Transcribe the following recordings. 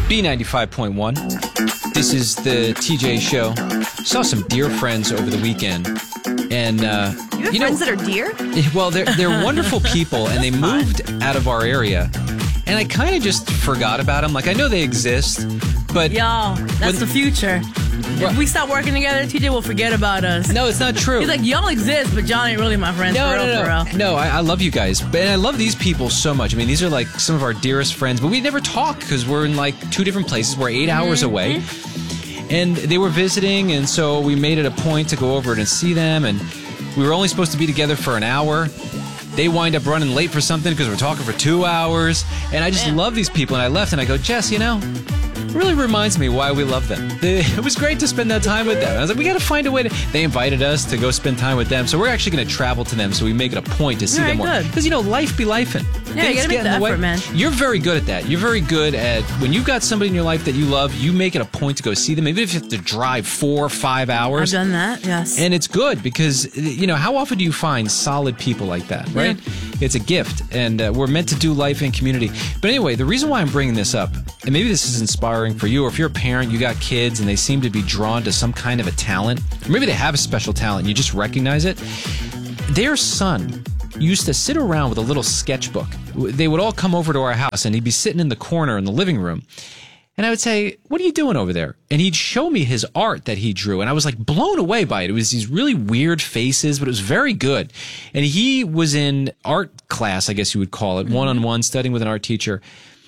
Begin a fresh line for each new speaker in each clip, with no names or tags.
B95.1. This is the TJ Show. Saw some dear friends over the weekend. And,
you have friends that are dear?
Well, they're wonderful people, and they moved out of our area. And I kind of just forgot about them. Like, I know they exist, but...
Y'all, that's the future. If we stop working together, TJ will forget about us.
No, it's not true.
He's like, y'all exist, but John ain't really my friend.
No,
for real.
No, I love you guys. And I love these people so much. I mean, these are like some of our dearest friends, but we never talk because we're in like two different places. We're 8 hours away. And they were visiting, and so we made it a point to go over and see them. And we were only supposed to be together for an hour. They wind up running late for something because we're talking for 2 hours. And I just love these people. And I left, and I go, Jess, it really reminds me why we love them. It was great to spend that time with them. I was like, we got to find a way to... They invited us to go spend time with them, so we're actually going to travel to them so we make it a point to see them more. Because, life be lifing.
Yeah, you got to make the effort, man.
You're very good at that. You're very good at... When you've got somebody in your life that you love, you make it a point to go see them, even if you have to drive 4 or 5 hours.
I've done that, yes.
And it's good because, how often do you find solid people like that, right? Yeah. It's a gift, and we're meant to do life in community. But anyway, the reason why I'm bringing this up, and maybe this is inspiring for you, or if you're a parent, you got kids, and they seem to be drawn to some kind of a talent, or maybe they have a special talent, you just recognize it. Their son used to sit around with a little sketchbook. They would all come over to our house, and he'd be sitting in the corner in the living room. And I would say, what are you doing over there? And he'd show me his art that he drew. And I was like blown away by it. It was these really weird faces, but it was very good. And he was in art class, I guess you would call it, one-on-one, studying with an art teacher.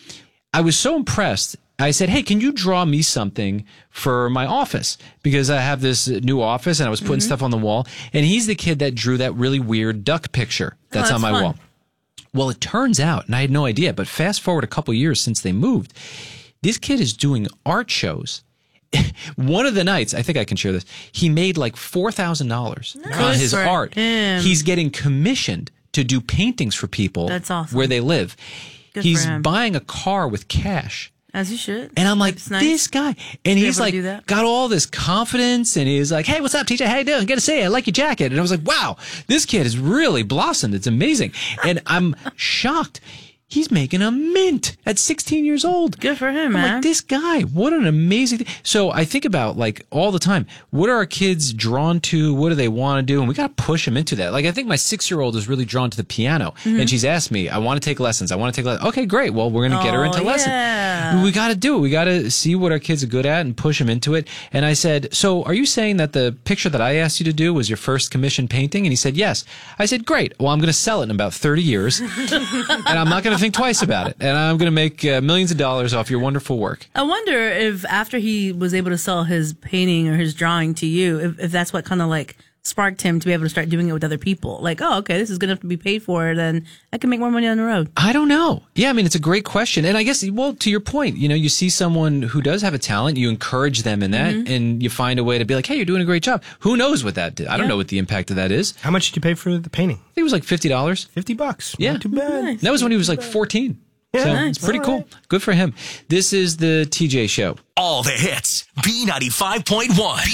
I was so impressed. I said, hey, can you draw me something for my office? Because I have this new office and I was putting stuff on the wall. And he's the kid that drew that really weird duck picture that's on my wall. Well, it turns out, and I had no idea, but fast forward a couple years since they moved, this kid is doing art shows. One of the nights, I think I can share this, he made like $4,000 on his art. He's getting commissioned to do paintings for people.
That's awesome.
Where they live.
Good
He's
for him.
buying a car with cash.
As you should.
And I'm like,
That's nice.
this guy. And he's like,
do that.
got all this confidence. And he's like, hey, what's up, TJ? How you doing? Good to see you. I like your jacket. And I was like, wow, this kid has really blossomed. It's amazing. And I'm shocked. He's making a mint at 16 years old.
Good for him, man.
I'm like, this guy, what an amazing thing. So I think about, like, all the time, what are our kids drawn to? What do they want to do? And we got to push them into that. Like, I think my 6-year-old is really drawn to the piano. And she's asked me, I want to take lessons. Okay, great. Well, we're going to get her into lessons. We got to do it. We got to see what our kids are good at and push them into it. And I said, so are you saying that the picture that I asked you to do was your first commissioned painting? And he said, yes. I said, great. Well, I'm going to sell it in about 30 years. And I'm not going to think twice about it, and I'm going to make millions of dollars off your wonderful work.
I wonder if after he was able to sell his painting or his drawing to you, if that's what kind of like sparked him to be able to start doing it with other people. Like, oh, okay, this is going to have to be paid for, then I can make more money on the road.
I don't know. Yeah, I mean, it's a great question. And I guess, well, to your point, you see someone who does have a talent, you encourage them in that, and you find a way to be like, hey, you're doing a great job. Who knows what that did? I don't know what the impact of that is.
How much did you pay for the painting?
I think it was like $50.
$50.
Yeah.
Not too bad.
Nice.
That was when he was like 14.
Yeah,
so
nice.
It's pretty cool. Good for him. This is the TJ Show.
All the hits. B95.1.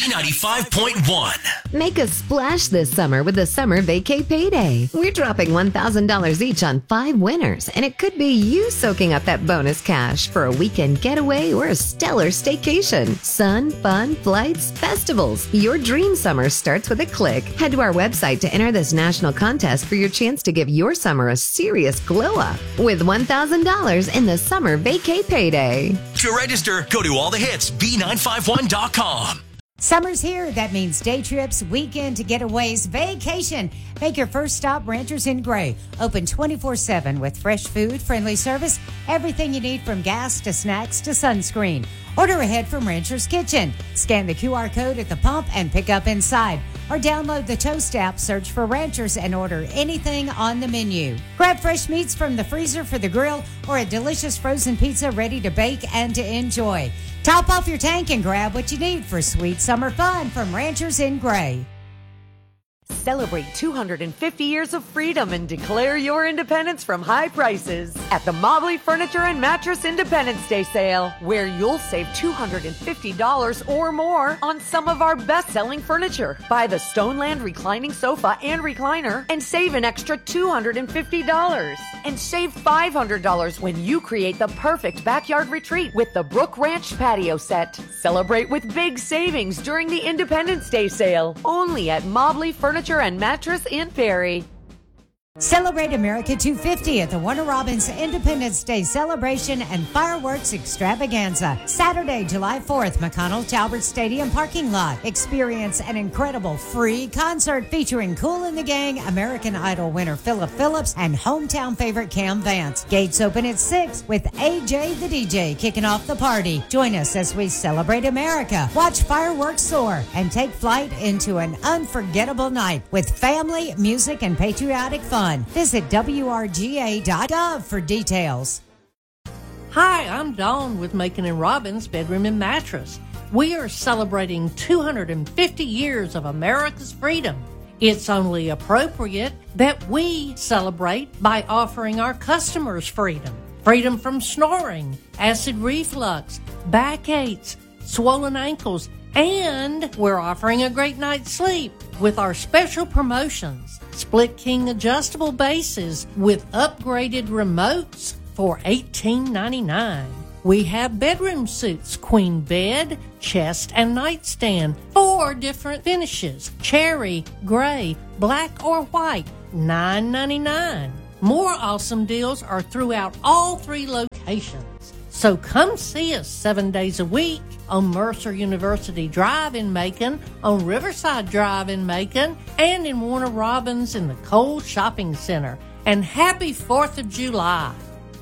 B95.1.
Make a splash this summer with the Summer Vacay Payday. We're dropping $1,000 each on 5 winners, and it could be you soaking up that bonus cash for a weekend getaway or a stellar staycation. Sun, fun, flights, festivals. Your dream summer starts with a click. Head to our website to enter this national contest for your chance to give your summer a serious glow up with $1,000 in the Summer Vacay Payday.
To register, go to allthehitsb951.com.
Summer's here. That means day trips, weekend getaways, vacation. Make your first stop Ranchers in Gray. Open 24/7 with fresh food, friendly service, everything you need from gas to snacks to sunscreen. Order ahead from Rancher's Kitchen. Scan the QR code at the pump and pick up inside. Or download the Toast app, search for Ranchers, and order anything on the menu. Grab fresh meats from the freezer for the grill or a delicious frozen pizza ready to bake and to enjoy. Top off your tank and grab what you need for sweet summer fun from Ranchers in Gray.
Celebrate 250 years of freedom and declare your independence from high prices at the Mobley Furniture and Mattress Independence Day sale, where you'll save $250 or more on some of our best-selling furniture. Buy the Stoneland reclining sofa and recliner and save an extra $250. And save $500 when you create the perfect backyard retreat with the Brook Ranch patio set. Celebrate with big savings during the Independence Day sale, only at Mobley Furniture and Mattress in Perry.
Celebrate America 250 at the Warner Robins Independence Day celebration and fireworks extravaganza. Saturday, July 4th, McConnell Talbert Stadium parking lot. Experience an incredible free concert featuring Kool and the Gang, American Idol winner Philip Phillips, and hometown favorite Cam Vance. Gates open at 6 with AJ the DJ kicking off the party. Join us as we celebrate America, watch fireworks soar, and take flight into an unforgettable night with family, music, and patriotic fun. Visit WRGA.gov for details.
Hi, I'm Dawn with Macon & Robbins Bedroom and Mattress. We are celebrating 250 years of America's freedom. It's only appropriate that we celebrate by offering our customers freedom. Freedom from snoring, acid reflux, backaches, swollen ankles, and we're offering a great night's sleep with our special promotions. Split King adjustable bases with upgraded remotes for $18.99. We have bedroom suits, queen bed, chest, and nightstand, 4 different finishes, cherry, gray, black, or white, $9.99. More awesome deals are throughout all 3 locations. So come see us 7 days a week on Mercer University Drive in Macon, on Riverside Drive in Macon, and in Warner Robins in the Cole Shopping Center. And happy 4th of July.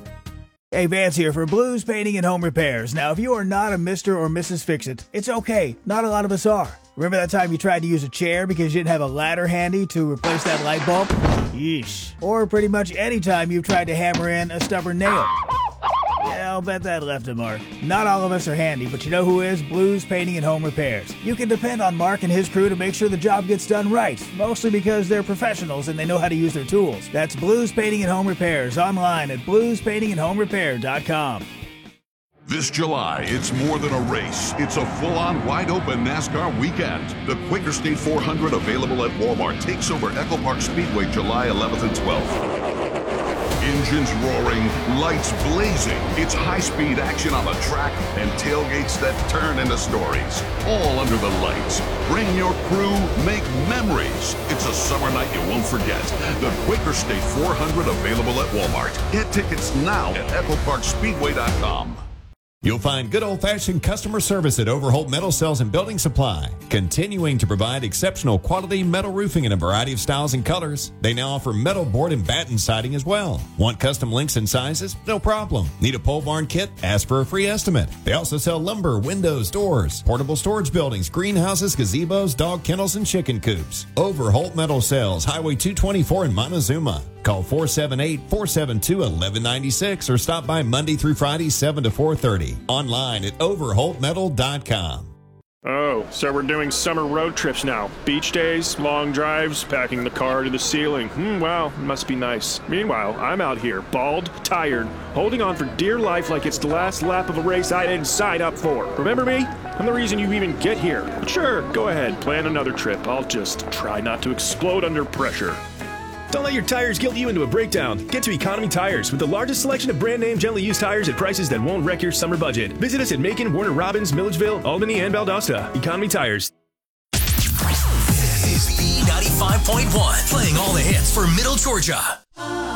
Hey, Vance here for Blues Painting and Home Repairs. Now, if you are not a Mr. or Mrs. Fix-It, it's okay. Not a lot of us are. Remember that time you tried to use a chair because you didn't have a ladder handy to replace that light bulb? Yeesh. Or pretty much any time you've tried to hammer in a stubborn nail. Yeah, I'll bet that left a mark. Not all of us are handy, but you know who is? Blues Painting and Home Repairs. You can depend on Mark and his crew to make sure the job gets done right, mostly because they're professionals and they know how to use their tools. That's Blues Painting and Home Repairs, online at bluespaintingandhomerepair.com.
This July, it's more than a race. It's a full-on, wide-open NASCAR weekend. The Quaker State 400, available at Walmart, takes over Echo Park Speedway July 11th and 12th. Engines roaring, lights blazing. It's high-speed action on the track and tailgates that turn into stories. All under the lights. Bring your crew, make memories. It's a summer night you won't forget. The Quaker State 400, available at Walmart. Get tickets now at EchoParkSpeedway.com.
You'll find good old-fashioned customer service at Overholt Metal Sales and Building Supply, continuing to provide exceptional quality metal roofing in a variety of styles and colors. They now offer metal board and batten siding as well. Want custom lengths and sizes? No problem. Need a pole barn kit? Ask for a free estimate. They also sell lumber, windows, doors, portable storage buildings, greenhouses, gazebos, dog kennels, and chicken coops. Overholt Metal Sales, Highway 224 in Montezuma. Call 478-472-1196 or stop by Monday through Friday, 7 to 4:30. Online at overholtmetal.com.
Oh, so we're doing summer road trips now. Beach days, long drives, packing the car to the ceiling. Wow, must be nice. Meanwhile, I'm out here, bald, tired, holding on for dear life like it's the last lap of a race I didn't sign up for. Remember me? I'm the reason you even get here. But sure, go ahead, plan another trip. I'll just try not to explode under pressure.
Don't let your tires guilt you into a breakdown. Get to Economy Tires with the largest selection of brand name gently used tires at prices that won't wreck your summer budget. Visit us at Macon, Warner Robins, Milledgeville, Albany, and Valdosta. Economy Tires.
This is B95.1, playing all the hits for Middle Georgia.